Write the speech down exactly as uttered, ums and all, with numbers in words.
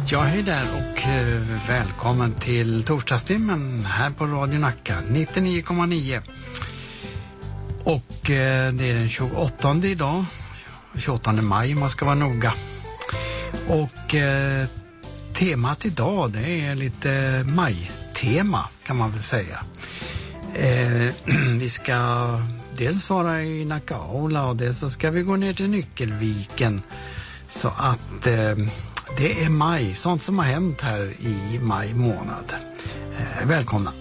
Ja, hej där och eh, välkommen till torsdagstimmen här på Radio Nacka nittionio komma nio. Och eh, det är den tjugoåttonde idag, tjugoåttonde maj man ska vara noga. Och eh, temat idag det är lite majtema kan man väl säga. Eh, vi ska dels vara i Nackaola och dels så ska vi gå ner till Nyckelviken. Så att eh, det är maj, sånt som har hänt här i maj månad. Eh, välkomna!